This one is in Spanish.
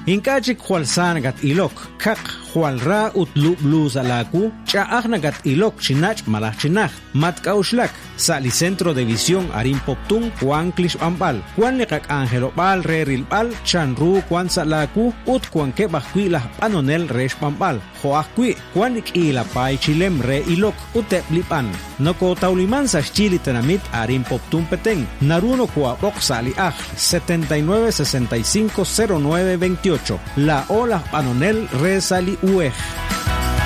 Inkachik Jualsan gat ilok, kak Jualra utlu blues alaku, chaagna gat ilok chinach malachinach, matkauslak, sali centro de visión arin poptun, Juan Klish Ambal, Juan Lekak Angelo Bal, Reril Bal, Chanru, Juan Salaku, ut Juan ke bakwi lah panonel resh Pambal, Joakwi, Juan ik Pai Chilem re ilok, uteplipan, Noko Tauliman sa Chili Tenamit arin poptun peteng, Naruno Kuapok Sali Aj, 79650928, La Ola Panonel Re Sali Uej.